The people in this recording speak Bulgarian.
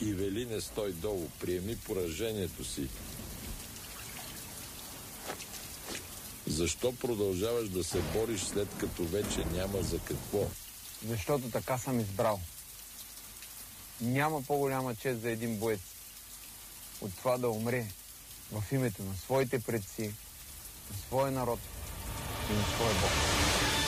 Ивелине, стой долу, приеми поражението си. Защо продължаваш да се бориш, след като вече няма за какво? Защото така съм избрал. Няма по-голяма чест за един боец от това да умре в името на своите предци, на своя народ и на своя Бог.